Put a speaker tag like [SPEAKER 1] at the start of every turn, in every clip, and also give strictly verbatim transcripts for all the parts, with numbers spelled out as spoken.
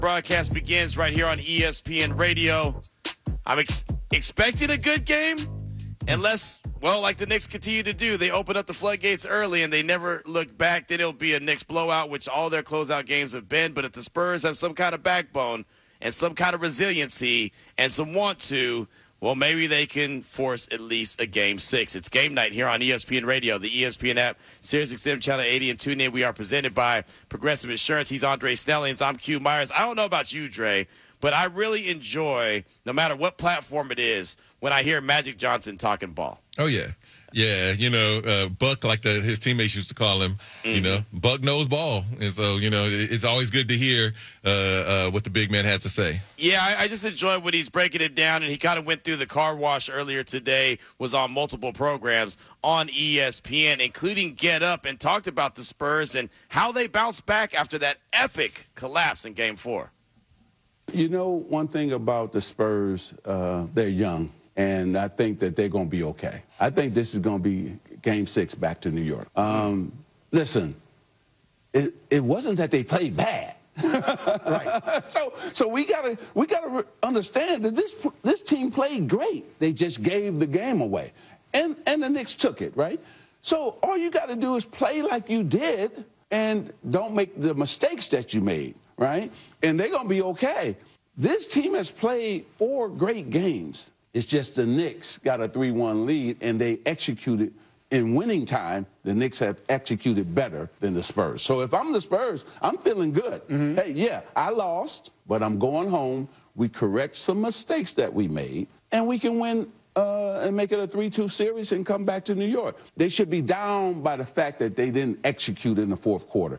[SPEAKER 1] Broadcast begins right here on E S P N Radio. I'm ex- expecting a good game unless, well, like the Knicks continue to do, they open up the floodgates early and they never look back. Then it'll be a Knicks blowout, which all their closeout games have been. But if the Spurs have some kind of backbone and some kind of resiliency and some want to, well, maybe they can force at least a game six. It's game night here on E S P N Radio, the E S P N app, Sirius X M Channel eighty, and tune in. We are presented by Progressive Insurance. He's Andre Snellings. I'm Q Myers. I don't know about you, Dre, but I really enjoy, no matter what platform it is, when I hear Magic Johnson talking ball.
[SPEAKER 2] Oh, yeah. Yeah, you know, uh, Buck, like the, his teammates used to call him, mm-hmm. you know, Buck knows ball. And so, you know, it's always good to hear uh, uh, what the big man has to say.
[SPEAKER 1] Yeah, I, I just enjoy when he's breaking it down, and he kind of went through the car wash earlier today, was on multiple programs on E S P N, including Get Up, and talked about the Spurs and how they bounced back after that epic collapse in Game four.
[SPEAKER 3] You know, one thing about the Spurs, uh, they're young. And I think that they're going to be okay. I think this is going to be game six back to New York. Um, listen, it, it wasn't that they played bad. Right. So, so we gotta we gotta understand that this this team played great. They just gave the game away, and and the Knicks took it, right. So all you got to do is play like you did, and don't make the mistakes that you made, right. And they're gonna be okay. This team has played four great games. It's just the Knicks got a three one lead, and they executed in winning time. The Knicks have executed better than the Spurs. So if I'm the Spurs, I'm feeling good. Mm-hmm. Hey, yeah, I lost, but I'm going home. We correct some mistakes that we made, and we can win uh, and make it a three two series and come back to New York. They should be down by the fact that they didn't execute in the fourth quarter.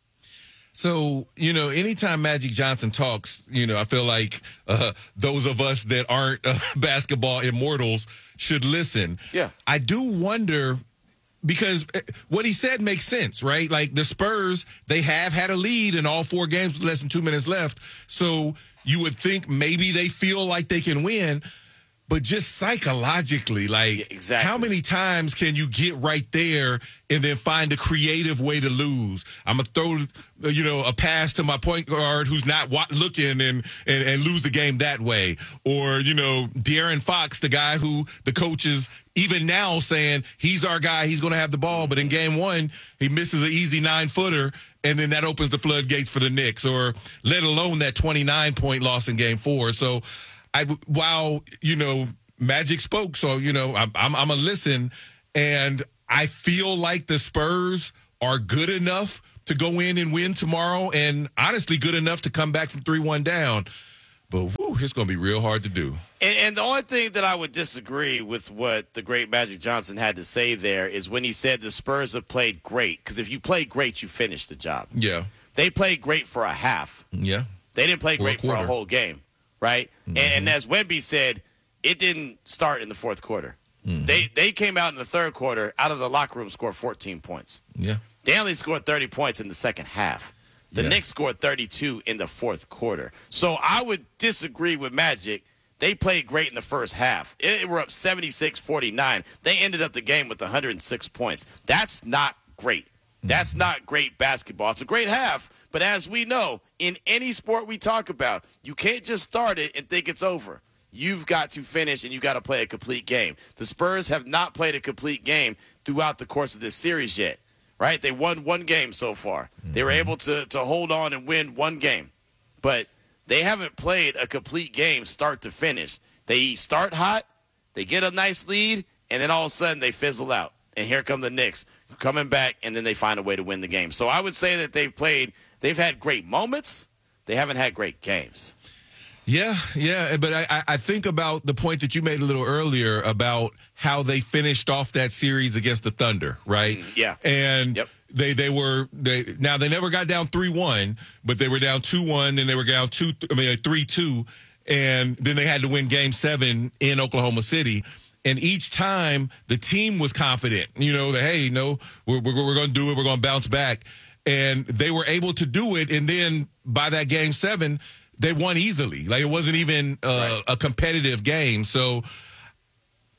[SPEAKER 2] So, you know, anytime Magic Johnson talks, you know, I feel like uh, those of us that aren't uh, basketball immortals should listen.
[SPEAKER 1] Yeah.
[SPEAKER 2] I do wonder, because what he said makes sense, right? Like the Spurs, they have had a lead in all four games with less than two minutes left. So you would think maybe they feel like they can win. But just psychologically, like,
[SPEAKER 1] yeah, exactly.
[SPEAKER 2] How many times can you get right there and then find a creative way to lose? I'm going to throw, you know, a pass to my point guard who's not looking and, and, and lose the game that way. Or, you know, De'Aaron Fox, the guy who the coach is even now saying he's our guy, he's going to have the ball. But in game one, he misses an easy nine-footer, and then that opens the floodgates for the Knicks, or let alone that twenty-nine point loss in game four. So, I, while, you know, Magic spoke, so, you know, I'm, I'm, I'm a listen, and I feel like the Spurs are good enough to go in and win tomorrow, and honestly good enough to come back from three one down. But, whew, it's going to be real hard to do.
[SPEAKER 1] And, and the only thing that I would disagree with what the great Magic Johnson had to say there is when he said the Spurs have played great, because if you play great, you finish the job.
[SPEAKER 2] Yeah.
[SPEAKER 1] They played great for a half.
[SPEAKER 2] Yeah.
[SPEAKER 1] They didn't play great
[SPEAKER 2] a
[SPEAKER 1] for a whole game. Right? Mm-hmm. And, and as Wemby said, it didn't start in the fourth quarter. Mm-hmm. They they came out in the third quarter, out of the locker room, scored fourteen points.
[SPEAKER 2] Yeah.
[SPEAKER 1] They only scored thirty points in the second half. The yeah. Knicks scored thirty-two in the fourth quarter. So I would disagree with Magic. They played great in the first half. It, it were up seventy-six forty-nine. They ended up the game with one hundred six points. That's not great. That's mm-hmm. not great basketball. It's a great half. But as we know, in any sport we talk about, you can't just start it and think it's over. You've got to finish, and you've got to play a complete game. The Spurs have not played a complete game throughout the course of this series yet, right? They won one game so far. Mm-hmm. They were able to, to hold on and win one game. But they haven't played a complete game start to finish. They start hot, they get a nice lead, and then all of a sudden they fizzle out. And here come the Knicks coming back, and then they find a way to win the game. So I would say that they've played – they've had great moments. They haven't had great games.
[SPEAKER 2] Yeah, yeah. But I, I think about the point that you made a little earlier about how they finished off that series against the Thunder, right?
[SPEAKER 1] Mm, yeah.
[SPEAKER 2] And
[SPEAKER 1] yep.
[SPEAKER 2] they they were they now they never got down three one, but they were down two one, then they were down two I mean three two, and then they had to win game seven in Oklahoma City. And each time the team was confident, you know, that, hey, no, we're, we're, we're going to do it. We're going to bounce back. And they were able to do it. And then by that game seven, they won easily. Like, it wasn't even uh, right. a competitive game. So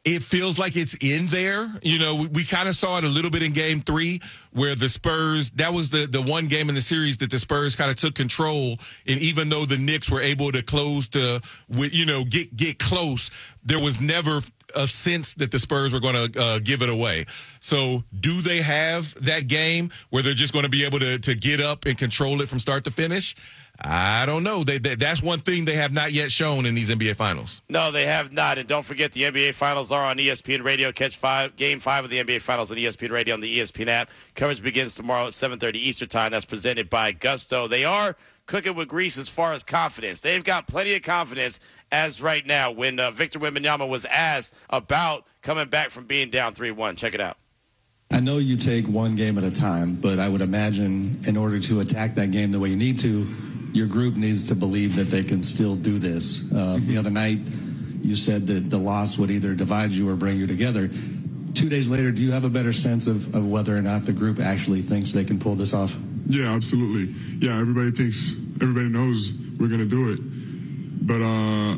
[SPEAKER 2] it feels like it's in there. You know, we, we kind of saw it a little bit in game three where the Spurs, that was the, the one game in the series that the Spurs kind of took control. And even though the Knicks were able to close to, you know, get, get close, there was never a sense that the Spurs were going to uh, give it away. So do they have that game where they're just going to be able to, to get up and control it from start to finish? I don't know. They, they, that's one thing they have not yet shown in these N B A Finals.
[SPEAKER 1] No, they have not. And don't forget, the N B A Finals are on E S P N Radio. Catch five, Game five of the N B A Finals on E S P N Radio on the E S P N app. Coverage begins tomorrow at seven thirty Eastern Time. That's presented by Gusto. They are cooking with grease as far as confidence. They've got plenty of confidence as right now when uh, Victor Wembanyama was asked about coming back from being down three one. Check it out.
[SPEAKER 4] I know you take one game at a time, but I would imagine in order to attack that game the way you need to, your group needs to believe that they can still do this. Uh, the other night, you said that the loss would either divide you or bring you together. Two days later, do you have a better sense of, of whether or not the group actually thinks they can pull this off?
[SPEAKER 5] Yeah, absolutely. Yeah, everybody thinks, everybody knows we're going to do it. But uh,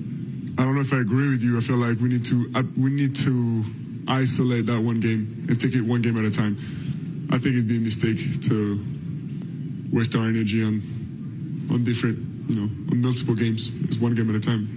[SPEAKER 5] I don't know if I agree with you. I feel like we need to I, we need to isolate that one game and take it one game at a time. I think it'd be a mistake to waste our energy on on different, you know, on multiple games. It's one game at a time.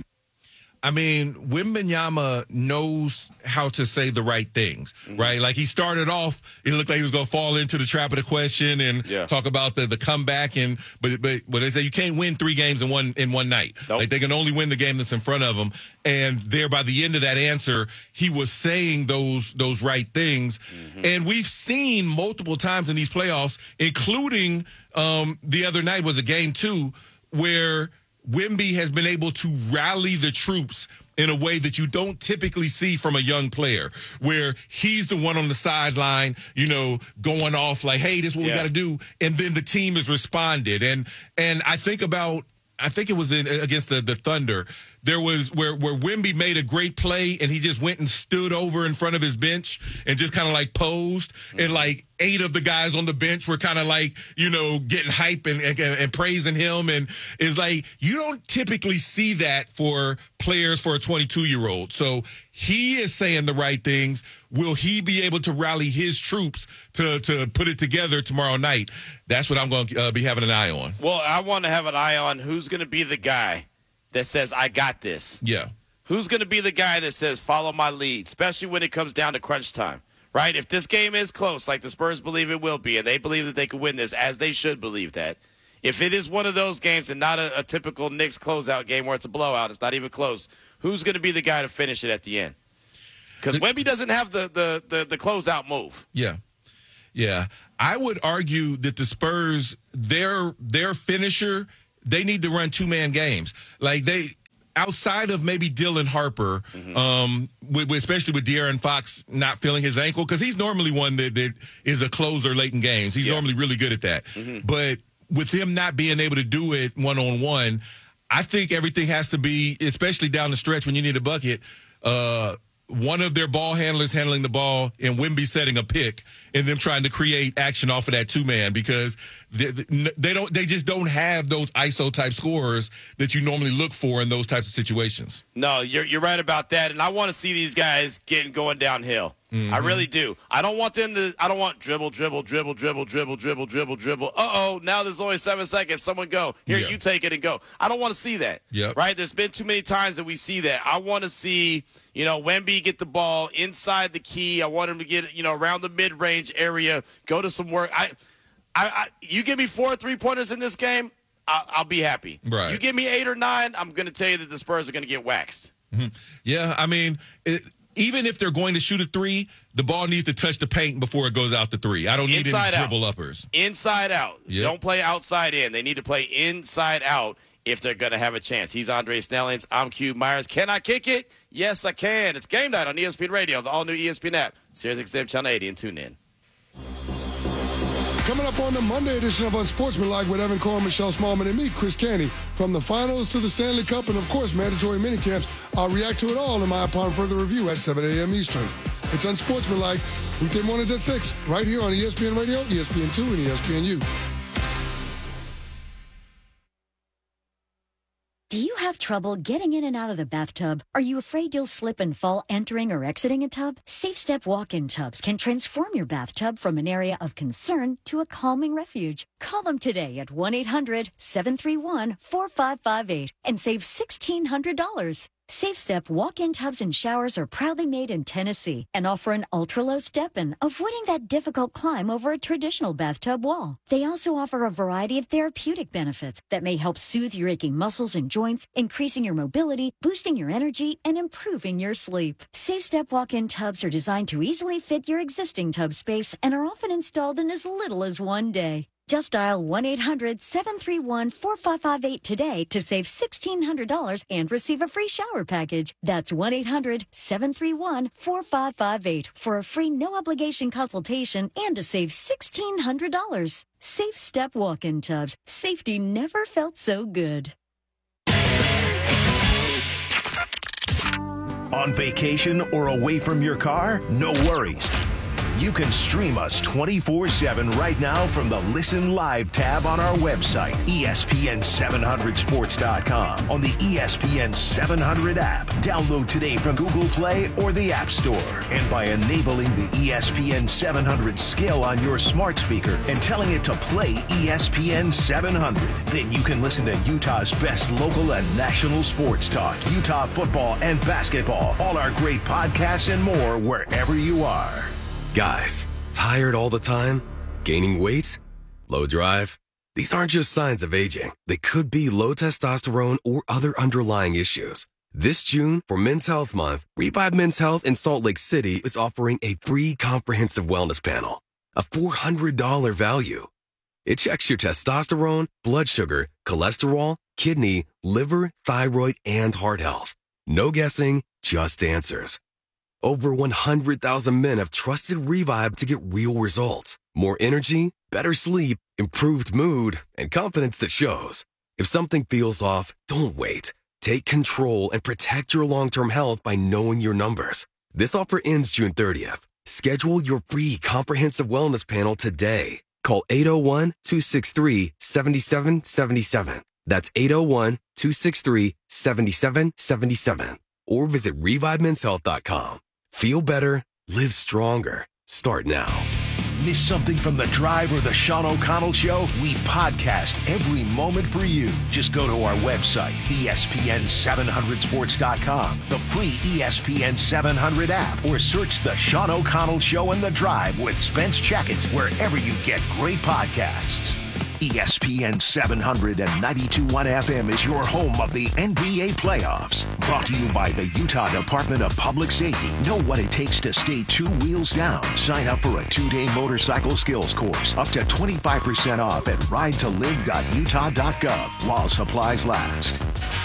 [SPEAKER 2] I mean, Wembanyama knows how to say the right things, mm-hmm. right? Like he started off, it looked like he was going to fall into the trap of the question and yeah. talk about the, the comeback. And but but but they say you can't win three games in one in one night. Nope. Like they can only win the game that's in front of them. And there, by the end of that answer, he was saying those those right things. Mm-hmm. And we've seen multiple times in these playoffs, including um, the other night was a game two where Wemby has been able to rally the troops in a way that you don't typically see from a young player, where he's the one on the sideline, you know, going off like, hey, this is what yeah. we got to do. And then the team has responded. And and I think about, I think it was in, against the, the Thunder. There was where, where Wemby made a great play and he just went and stood over in front of his bench and just kind of like posed. Mm-hmm. And like eight of the guys on the bench were kind of like, you know, getting hype and, and, and praising him. And it's like, you don't typically see that for players for a twenty-two-year-old. So he is saying the right things. Will he be able to rally his troops to, to put it together tomorrow night? That's what I'm going to uh, be having an eye on.
[SPEAKER 1] Well, I want to have an eye on who's going to be the guy that says, I got this.
[SPEAKER 2] Yeah.
[SPEAKER 1] Who's going to be the guy that says, follow my lead, especially when it comes down to crunch time, right? If this game is close, like the Spurs believe it will be, and they believe that they can win this, as they should believe that, if it is one of those games and not a, a typical Knicks closeout game where it's a blowout, it's not even close, who's going to be the guy to finish it at the end? Because Wemby doesn't have the, the, the, the closeout move.
[SPEAKER 2] Yeah. Yeah. I would argue that the Spurs, their their finisher, they need to run two-man games. Like they, outside of maybe Dylan Harper, mm-hmm. um, with, with, especially with De'Aaron Fox not feeling his ankle, because he's normally one that, that is a closer late in games. He's yeah. normally really good at that. Mm-hmm. But with him not being able to do it one-on-one, I think everything has to be, especially down the stretch when you need a bucket, uh, one of their ball handlers handling the ball and Wemby setting a pick and them trying to create action off of that two-man, because they, they don't they just don't have those I S O type scorers that you normally look for in those types of situations.
[SPEAKER 1] No, you're you're right about that, and I want to see these guys getting going downhill. Mm-hmm. I really do. I don't want them to I don't want dribble, dribble, dribble, dribble, dribble, dribble, dribble, dribble. Uh-oh, now there's only seven seconds. Someone go. Here, yeah. you take it and go. I don't want to see that.
[SPEAKER 2] Yep.
[SPEAKER 1] Right? There's been too many times that we see that. I want to see, you know, Wemby get the ball inside the key. I want him to get, you know, around the mid-range area, go to some work. I, I, I you give me four three-pointers in this game, I'll, I'll be happy.
[SPEAKER 2] Right.
[SPEAKER 1] You give me eight or nine, I'm going to tell you that the Spurs are going to get waxed.
[SPEAKER 2] Mm-hmm. Yeah, I mean, it, even if they're going to shoot a three, the ball needs to touch the paint before it goes out the three. I don't need
[SPEAKER 1] inside
[SPEAKER 2] any
[SPEAKER 1] out.
[SPEAKER 2] dribble uppers.
[SPEAKER 1] Inside out.
[SPEAKER 2] Yep.
[SPEAKER 1] Don't play outside in. They need to play inside out if they're going to have a chance. He's Andre Snellings. I'm Q Myers. Can I kick it? Yes, I can. It's game night on E S P N Radio, the all-new E S P N app, Sirius X M Channel eighty, and tune in.
[SPEAKER 6] Coming up on the Monday edition of Unsportsmanlike with Evan Cohen, Michelle Smallman, and me, Chris Canty. From the finals to the Stanley Cup and, of course, mandatory minicamps, I'll react to it all in my upon further review at seven a.m. Eastern. It's Unsportsmanlike, weekday mornings at six, right here on E S P N Radio, E S P N two, and E S P N U.
[SPEAKER 7] Do you have trouble getting in and out of the bathtub? Are you afraid you'll slip and fall entering or exiting a tub? SafeStep walk-in tubs can transform your bathtub from an area of concern to a calming refuge. Call them today at one eight hundred seven three one four five five eight and save sixteen hundred dollars. SafeStep walk-in tubs and showers are proudly made in Tennessee and offer an ultra-low step-in, avoiding that difficult climb over a traditional bathtub wall. They also offer a variety of therapeutic benefits that may help soothe your aching muscles and joints, increasing your mobility, boosting your energy, and improving your sleep. SafeStep walk-in tubs are designed to easily fit your existing tub space and are often installed in as little as one day. Just dial one eight hundred seven three one four five five eight today to save sixteen hundred dollars and receive a free shower package. That's one eight hundred seven three one four five five eight for a free no-obligation consultation and to save sixteen hundred dollars. Safe Step walk-in tubs. Safety never felt so good.
[SPEAKER 8] On vacation or away from your car? No worries. You can stream us twenty-four seven right now from the Listen Live tab on our website, E S P N seven hundred sports dot com, on the E S P N seven hundred app. Download today from Google Play or the App Store. And by enabling the E S P N seven hundred skill on your smart speaker and telling it to play E S P N seven hundred, then you can listen to Utah's best local and national sports talk, Utah football and basketball, all our great podcasts and more wherever you are.
[SPEAKER 9] Guys, tired all the time? Gaining weight? Low drive? These aren't just signs of aging. They could be low testosterone or other underlying issues. This June, for Men's Health Month, Revive Men's Health in Salt Lake City is offering a free comprehensive wellness panel, a four hundred dollars value. It checks your testosterone, blood sugar, cholesterol, kidney, liver, thyroid, and heart health. No guessing, just answers. Over one hundred thousand men have trusted Revive to get real results. More energy, better sleep, improved mood, and confidence that shows. If something feels off, don't wait. Take control and protect your long-term health by knowing your numbers. This offer ends June thirtieth. Schedule your free comprehensive wellness panel today. Call eight oh one, two six three, seven seven seven seven. That's eight oh one, two six three, seven seven seven seven. Or visit revive men's health dot com. Feel better, live stronger. Start now.
[SPEAKER 8] Miss something from The Drive or The Sean O'Connell Show? We podcast every moment for you. Just go to our website, E S P N seven hundred sports dot com, the free E S P N seven hundred app, or search The Sean O'Connell Show and The Drive with Spence Checkett wherever you get great podcasts. E S P N seven hundred and ninety-two point one F M is your home of the N B A playoffs. Brought to you by the Utah Department of Public Safety. Know what it takes to stay two wheels down. Sign up for a two-day motorcycle skills course. Up to twenty-five percent off at ride to live dot utah dot gov while supplies last.